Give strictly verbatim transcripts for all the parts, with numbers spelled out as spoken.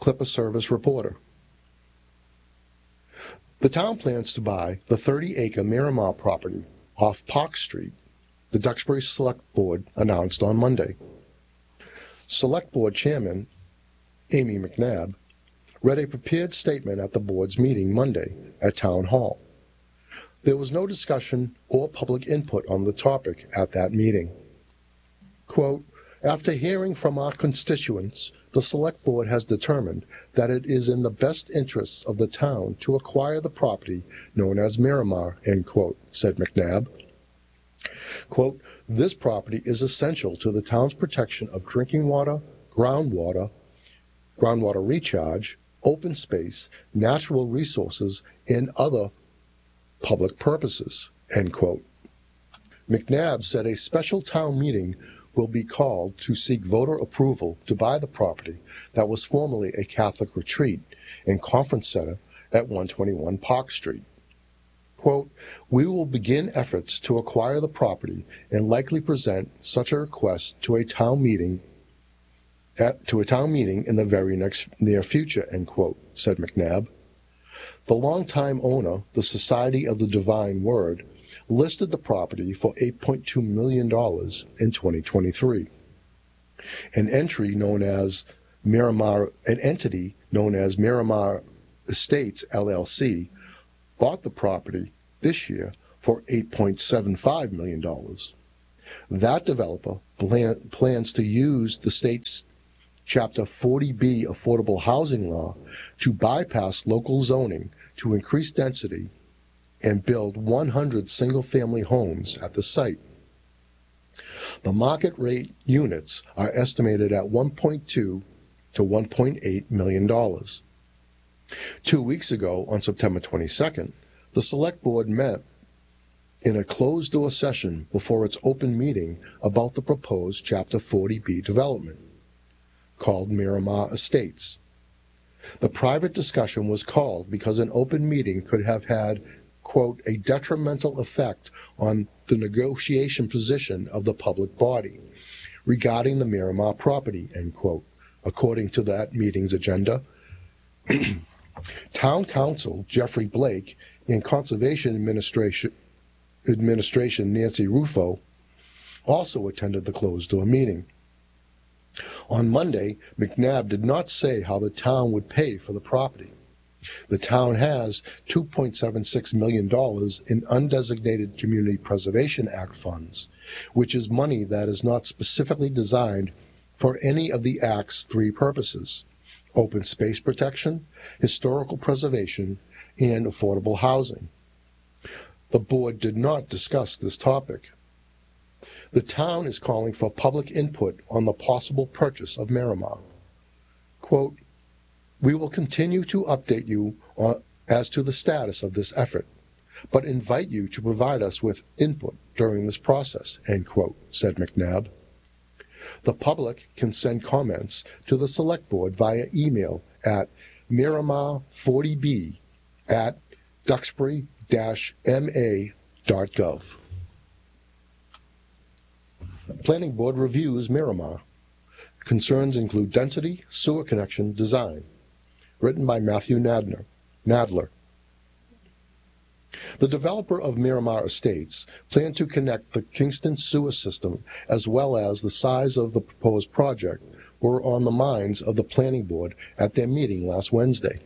Clipper Service reporter. The town plans to buy the thirty-acre Miramar property off Park Street, the Duxbury Select Board announced on Monday. Select Board Chairman Amy McNabb read a prepared statement at the board's meeting Monday at Town Hall. There was no discussion or public input on the topic at that meeting. Quote, "After hearing from our constituents, the Select Board has determined that it is in the best interests of the town to acquire the property known as Miramar," end quote, said McNabb. Quote, "This property is essential to the town's protection of drinking water, groundwater, groundwater recharge, open space, natural resources, and other public purposes," end quote. McNabb said a special town meeting will be called to seek voter approval to buy the property that was formerly a Catholic retreat and conference center at one twenty-one Park Street. Quote, "We will begin efforts to acquire the property and likely present such a request to a town meeting at, to a town meeting in the very next near future," end quote, said McNabb. The longtime owner, the Society of the Divine Word, listed the property for eight point two million dollars in twenty twenty-three. An entry known as Miramar, an entity known as Miramar Estates L L C bought the property this year for eight point seven five million dollars. That developer plan, plans to use the state's Chapter forty B affordable housing law to bypass local zoning to increase density and build one hundred single-family homes at the site. The market rate units are estimated at one point two to one point eight million dollars. Two weeks ago, on September twenty-second, the Select Board met in a closed-door session before its open meeting about the proposed Chapter forty B development, called Miramar Estates. The private discussion was called because an open meeting could have had, quote, "a detrimental effect on the negotiation position of the public body regarding the Miramar property," end quote, according to that meeting's agenda. Town Council Jeffrey Blake and Conservation Administration, Administration Nancy Rufo also attended the closed-door meeting. On Monday, McNabb did not say how the town would pay for the property. The town has two point seven six million dollars in undesignated Community Preservation Act funds, which is money that is not specifically designed for any of the Act's three purposes: open space protection, historical preservation, and affordable housing. The board did not discuss this topic. The town is calling for public input on the possible purchase of Miramar. Quote, "We will continue to update you on, as to the status of this effort, but invite you to provide us with input during this process," end quote, said McNabb. The public can send comments to the Select Board via email at miramar forty b at duxbury dash m a dot gov. Planning Board reviews Miramar. Concerns include density, sewer connection, design. Written by Matthew Nadler. Nadler. The developer of Miramar Estates planned to connect the Kingston sewer system as well as the size of the proposed project were on the minds of the Planning Board at their meeting last Wednesday.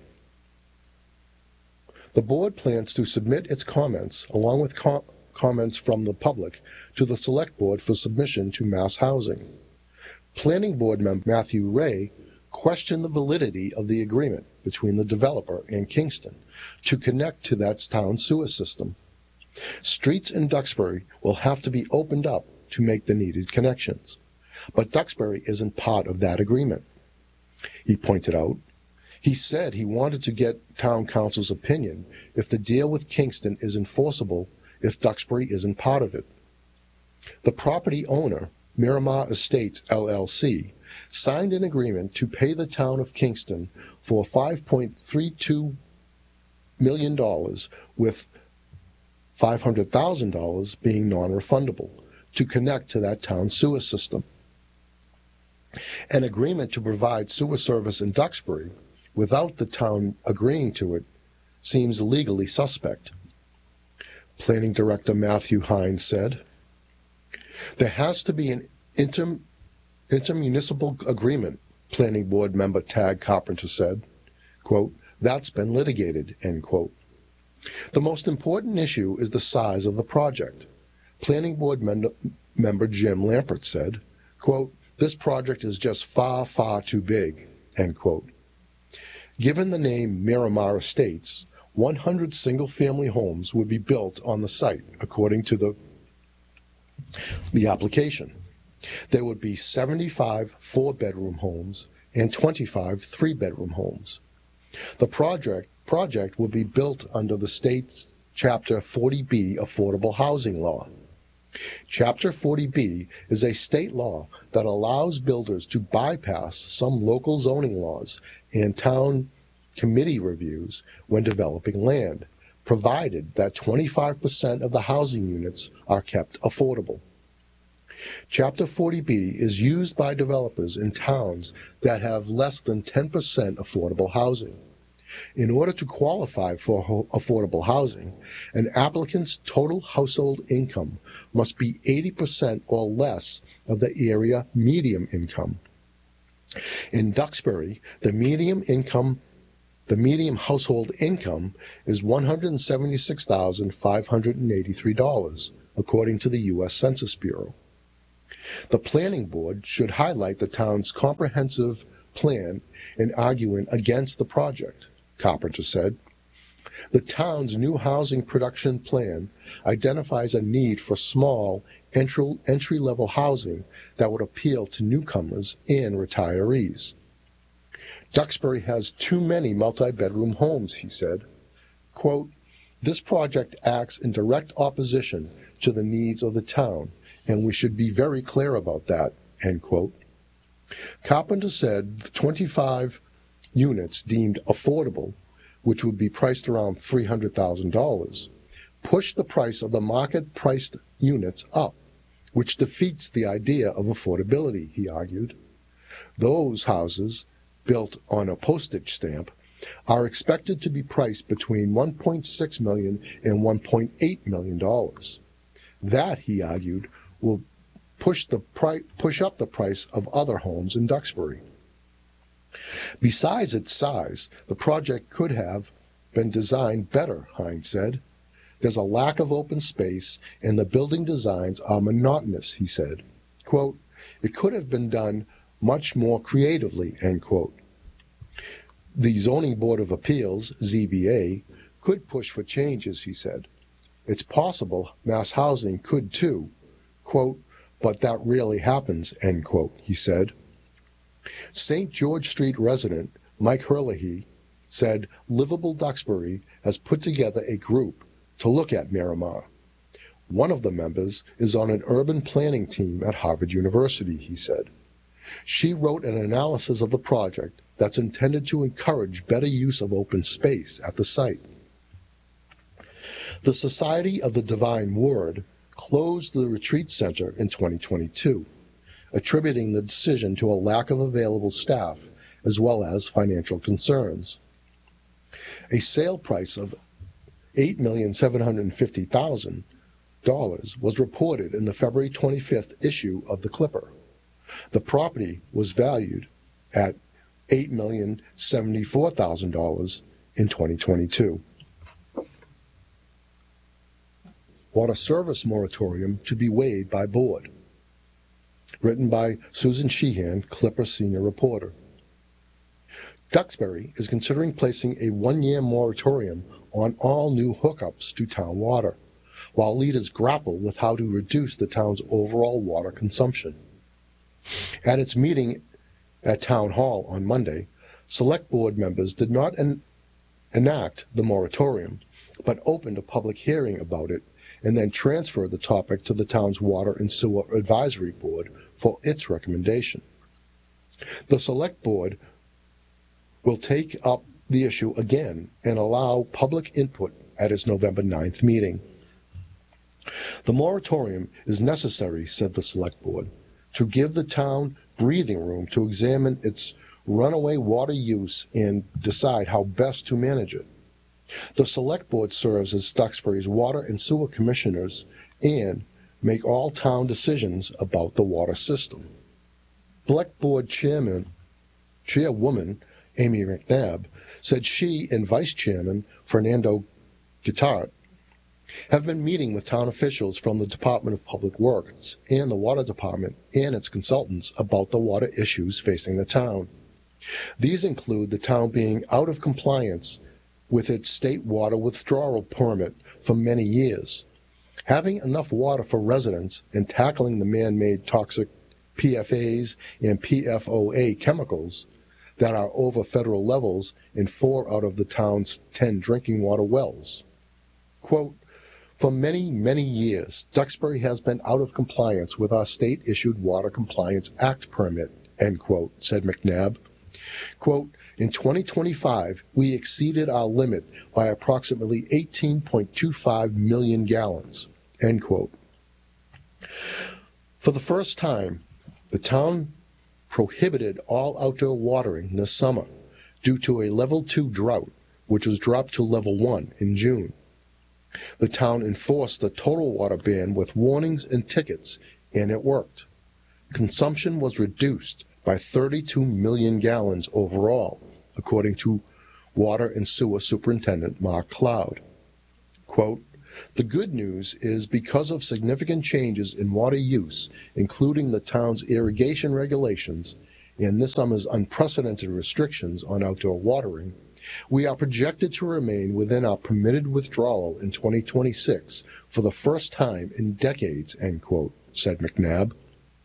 The board plans to submit its comments, along with com- comments from the public, to the Select Board for submission to Mass Housing. Planning Board member Matthew Ray questioned the validity of the agreement between the developer and Kingston to connect to that town sewer system. Streets in Duxbury will have to be opened up to make the needed connections, but Duxbury isn't part of that agreement, he pointed out. He said he wanted to get town council's opinion if the deal with Kingston is enforceable if Duxbury isn't part of it. The property owner, Miramar Estates L L C, signed an agreement to pay the town of Kingston for five point three two million dollars, with five hundred thousand dollars being non-refundable, to connect to that town sewer system. An agreement to provide sewer service in Duxbury without the town agreeing to it seems legally suspect. Planning Director Matthew Hines said, "There has to be an inter intermunicipal agreement," Planning Board member Tag Carpenter said. Quote, "That's been litigated," end quote. The most important issue is the size of the project. Planning Board mem member Jim Lampert said, quote, "This project is just far, far too big," end quote. Given the name Miramar Estates, one hundred single-family homes would be built on the site, according to the, the application. There would be seventy-five four-bedroom homes and twenty-five three-bedroom homes. The project, project will be built under the state's Chapter forty B Affordable Housing Law. Chapter forty B is a state law that allows builders to bypass some local zoning laws and town committee reviews when developing land, provided that twenty-five percent of the housing units are kept affordable. Chapter forty B is used by developers in towns that have less than ten percent affordable housing. In order to qualify for affordable housing, an applicant's total household income must be eighty percent or less of the area median income. In Duxbury, the median income, the median household income is one hundred seventy-six thousand five hundred eighty-three dollars, according to the U S Census Bureau. The Planning Board should highlight the town's comprehensive plan in arguing against the project, Carpenter said. The town's new housing production plan identifies a need for small entry-level housing that would appeal to newcomers and retirees. Duxbury has too many multi-bedroom homes, he said. Quote, "This project acts in direct opposition to the needs of the town, and we should be very clear about that," end quote. Carpenter said the twenty-five units deemed affordable, which would be priced around three hundred thousand dollars, push the price of the market-priced units up, which defeats the idea of affordability, he argued. Those houses, built on a postage stamp, are expected to be priced between one point six million dollars and one point eight million dollars. That, he argued, will push, the pri push up the price of other homes in Duxbury. Besides its size, the project could have been designed better, Hines said. There's a lack of open space, and the building designs are monotonous, he said. Quote, "It could have been done much more creatively," end quote. The Zoning Board of Appeals, Z B A, could push for changes, he said. It's possible Mass Housing could too. Quote, "But that rarely happens," end quote, he said. Saint George Street resident Mike Herlihy said Livable Duxbury has put together a group to look at Miramar. One of the members is on an urban planning team at Harvard University, he said. She wrote an analysis of the project that's intended to encourage better use of open space at the site. The Society of the Divine Word closed the retreat center in twenty twenty-two. Attributing the decision to a lack of available staff as well as financial concerns. A sale price of eight million seven hundred fifty thousand dollars was reported in the February twenty-fifth issue of the Clipper. The property was valued at eight million seventy-four thousand dollars in twenty twenty-two. Water service moratorium to be weighed by board. Written by Susan Sheehan, Clipper senior reporter. Duxbury is considering placing a one-year moratorium on all new hookups to town water, while leaders grapple with how to reduce the town's overall water consumption. At its meeting at Town Hall on Monday, Select Board members did not en enact the moratorium, but opened a public hearing about it and then transferred the topic to the town's Water and Sewer Advisory Board for its recommendation. The Select Board will take up the issue again and allow public input at its November ninth meeting. The moratorium is necessary, said the Select Board, to give the town breathing room to examine its runaway water use and decide how best to manage it. The Select Board serves as Duxbury's water and sewer commissioners and make all town decisions about the water system. Select Board Chairman, Chairwoman Amy McNabb said she and Vice Chairman Fernando Guitart have been meeting with town officials from the Department of Public Works and the Water Department and its consultants about the water issues facing the town. These include the town being out of compliance with its state water withdrawal permit for many years, having enough water for residents, and tackling the man-made toxic P F As and P F O A chemicals that are over federal levels in four out of the town's ten drinking water wells. Quote, "For many, many years, Duxbury has been out of compliance with our state-issued Water Compliance Act permit," end quote, said McNabb. Quote, "In twenty twenty-five, we exceeded our limit by approximately eighteen point two five million gallons, end quote. For the first time, the town prohibited all outdoor watering this summer due to a level two drought, which was dropped to level one in June. The town enforced the total water ban with warnings and tickets, and it worked. Consumption was reduced by thirty-two million gallons overall, according to Water and Sewer Superintendent Mark Cloud. Quote, "The good news is because of significant changes in water use, including the town's irrigation regulations and this summer's unprecedented restrictions on outdoor watering, we are projected to remain within our permitted withdrawal in twenty twenty-six for the first time in decades," end quote, said McNabb.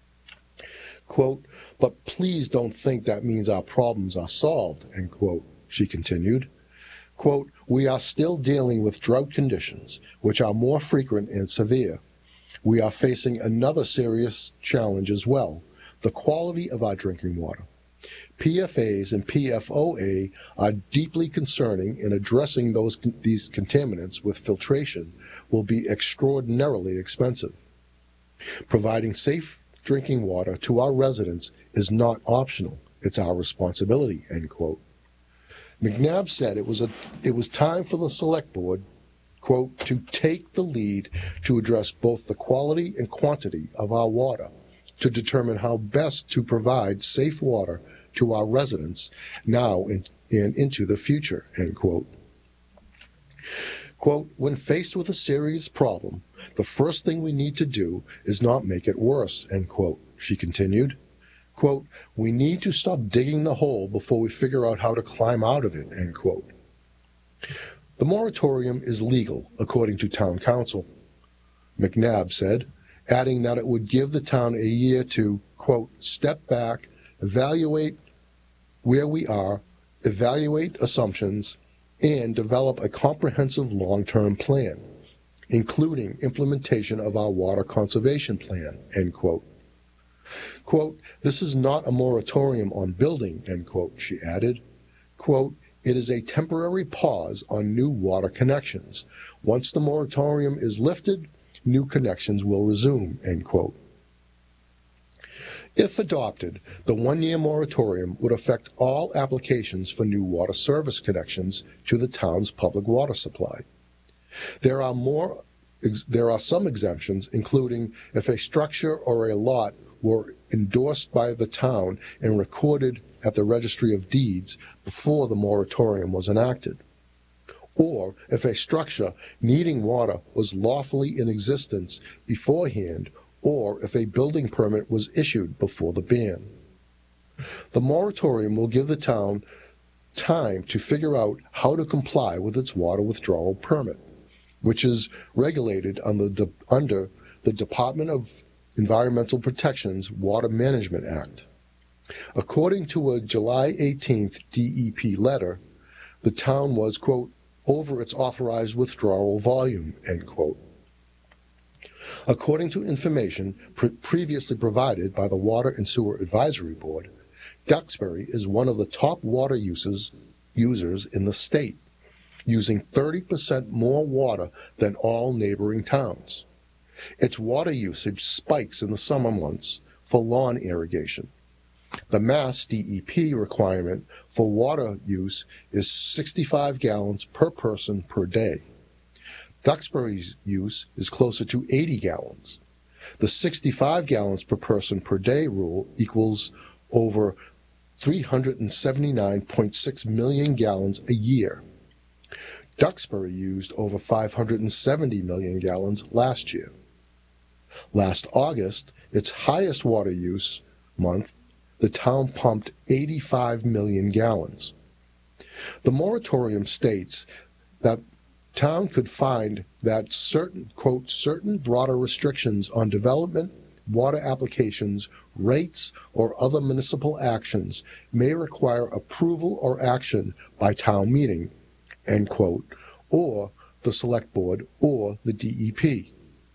Quote, "But please don't think that means our problems are solved," end quote, she continued. Quote, "We are still dealing with drought conditions, which are more frequent and severe. We are facing another serious challenge as well, the quality of our drinking water. P F As and P F O A are deeply concerning, and addressing those these contaminants with filtration will be extraordinarily expensive. Providing safe drinking water to our residents is not optional. It's our responsibility," end quote. McNabb said it was a it was time for the Select Board, quote, "to take the lead to address both the quality and quantity of our water, to determine how best to provide safe water to our residents now and, and into the future," end quote. Quote, "When faced with a serious problem, the first thing we need to do is not make it worse," end quote, she continued. Quote, "We need to stop digging the hole before we figure out how to climb out of it," end quote. The moratorium is legal, according to town council, McNabb said, adding that it would give the town a year to, quote, "step back, evaluate where we are, evaluate assumptions, and develop a comprehensive long-term plan, including implementation of our water conservation plan," end quote. Quote, "This is not a moratorium on building," end quote, she added. Quote, "It is a temporary pause on new water connections. Once the moratorium is lifted, new connections will resume," end quote. If adopted, the one-year moratorium would affect all applications for new water service connections to the town's public water supply. There are more, there are some exemptions, including if a structure or a lot were endorsed by the town and recorded at the Registry of Deeds before the moratorium was enacted, or if a structure needing water was lawfully in existence beforehand, or if a building permit was issued before the ban. The moratorium will give the town time to figure out how to comply with its water withdrawal permit, which is regulated under the, under the Department of Environmental Protection's Water Management Act. According to a July eighteenth D E P letter, the town was, quote, "over its authorized withdrawal volume," end quote. According to information pre- previously provided by the Water and Sewer Advisory Board, Duxbury is one of the top water users, users in the state, using thirty percent more water than all neighboring towns. Its water usage spikes in the summer months for lawn irrigation. The Mass D E P requirement for water use is sixty-five gallons per person per day. Duxbury's use is closer to eighty gallons. The sixty-five gallons per person per day rule equals over three hundred seventy-nine point six million gallons a year. Duxbury used over five hundred seventy million gallons last year. Last August, its highest water use month, the town pumped eighty-five million gallons. The moratorium states that town could find that certain, quote, certain broader restrictions on development, water applications, rates, or other municipal actions may require approval or action by town meeting, end quote, or the select board or the D E P.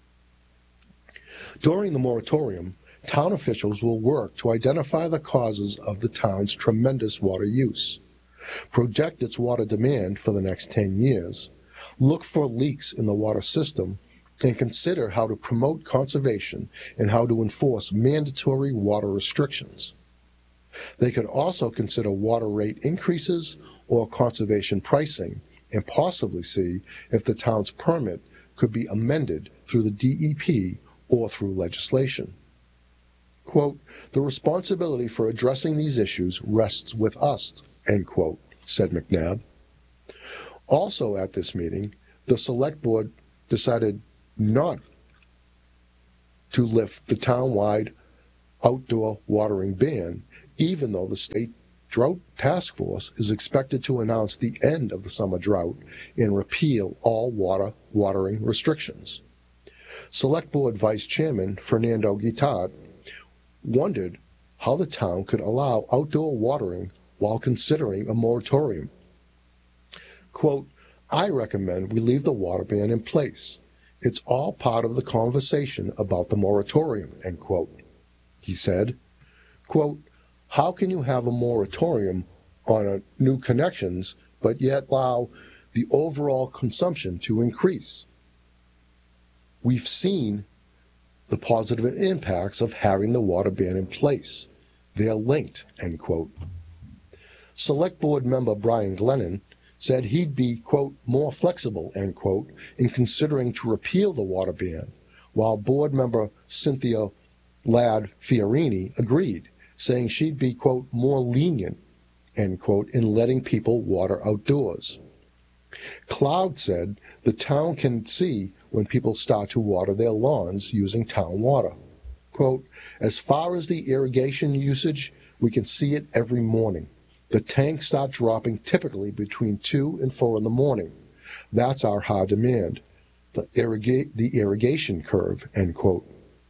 During the moratorium, town officials will work to identify the causes of the town's tremendous water use, project its water demand for the next ten years, look for leaks in the water system, and consider how to promote conservation and how to enforce mandatory water restrictions. They could also consider water rate increases or conservation pricing and possibly see if the town's permit could be amended through the D E P or through legislation. Quote, the responsibility for addressing these issues rests with us, end quote, said McNabb. Also at this meeting, the select board decided not to lift the town-wide outdoor watering ban, even though the state drought task force is expected to announce the end of the summer drought and repeal all water watering restrictions. Select Board Vice Chairman Fernando Guitart wondered how the town could allow outdoor watering while considering a moratorium. Quote, I recommend we leave the water ban in place. It's all part of the conversation about the moratorium, end quote. He said, quote, how can you have a moratorium on a new connections but yet allow the overall consumption to increase? We've seen the positive impacts of having the water ban in place. They're linked, end quote. Select Board member Brian Glennon said he'd be, quote, more flexible, end quote, in considering to repeal the water ban, while board member Cynthia Ladd Fiorini agreed, saying she'd be, quote, more lenient, end quote, in letting people water outdoors. Cloud said the town can see when people start to water their lawns using town water. Quote, as far as the irrigation usage, we can see it every morning. The tanks start dropping typically between two and four in the morning. That's our high demand, the, irrigate, the irrigation curve, end quote.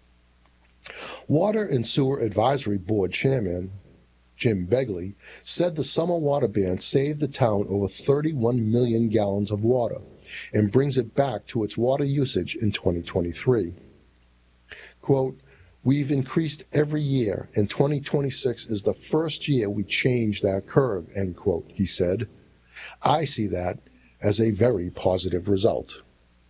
Water and Sewer Advisory Board Chairman Jim Begley said the summer water ban saved the town over thirty-one million gallons of water and brings it back to its water usage in twenty twenty-three. Quote, we've increased every year, and twenty twenty-six is the first year we change that curve, end quote, he said. I see that as a very positive result.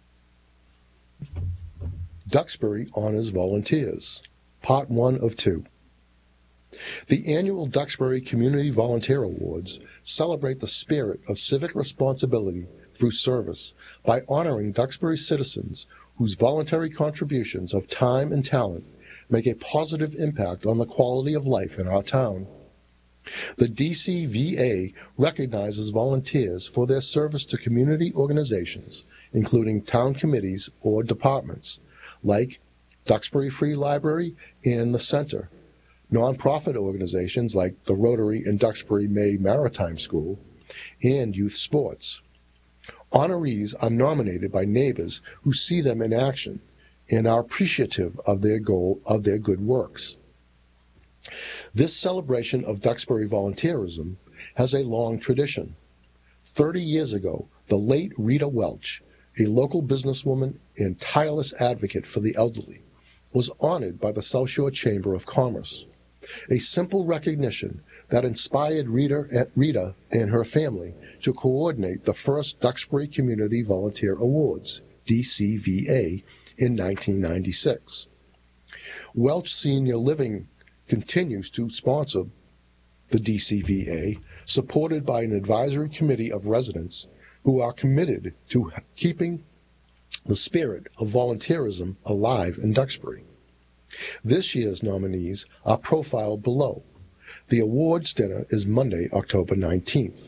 Duxbury honors volunteers, part one of two. The annual Duxbury Community Volunteer Awards celebrate the spirit of civic responsibility through service by honoring Duxbury citizens whose voluntary contributions of time and talent make a positive impact on the quality of life in our town. The D C V A recognizes volunteers for their service to community organizations, including town committees or departments, like Duxbury Free Library and the Center, nonprofit organizations like the Rotary and Duxbury May Maritime School, and youth sports. Honorees are nominated by neighbors who see them in action and are appreciative of their goal of their good works. This celebration of Duxbury volunteerism has a long tradition. Thirty years ago, the late Rita Welch, a local businesswoman and tireless advocate for the elderly, was honored by the South Shore Chamber of Commerce. A simple recognition that inspired Rita, Rita and her family to coordinate the first Duxbury Community Volunteer Awards, D C V A, in nineteen ninety-six. Welch Senior Living continues to sponsor the D C V A, supported by an advisory committee of residents who are committed to keeping the spirit of volunteerism alive in Duxbury. This year's nominees are profiled below. The awards dinner is Monday, October nineteenth.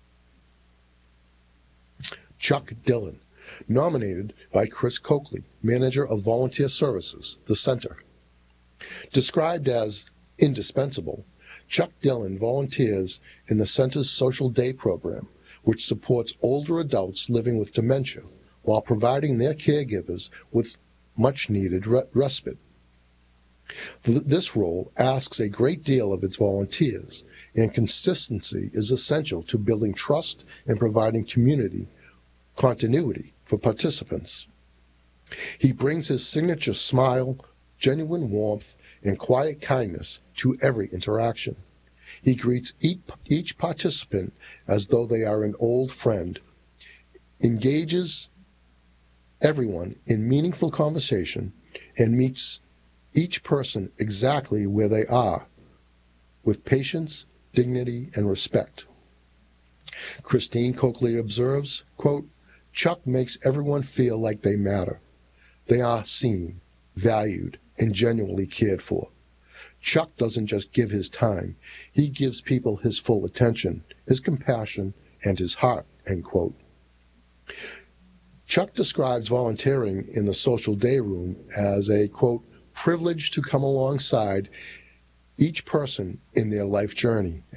Chuck Dillon, nominated by Chris Coakley, manager of volunteer services, the center. Described as indispensable, Chuck Dillon volunteers in the center's Social Day program, which supports older adults living with dementia while providing their caregivers with much-needed re- respite. Th- this role asks a great deal of its volunteers, and consistency is essential to building trust and providing community continuity for participants. He brings his signature smile, genuine warmth, and quiet kindness to every interaction. He greets each, each participant as though they are an old friend, engages everyone in meaningful conversation, and meets each person exactly where they are, with patience, dignity, and respect. Christine Coakley observes, quote, Chuck makes everyone feel like they matter. They are seen, valued, and genuinely cared for. Chuck doesn't just give his time. He gives people his full attention, his compassion, and his heart, end quote. Chuck describes volunteering in the Social Day room as a, quote, privilege to come alongside each person in their life journey,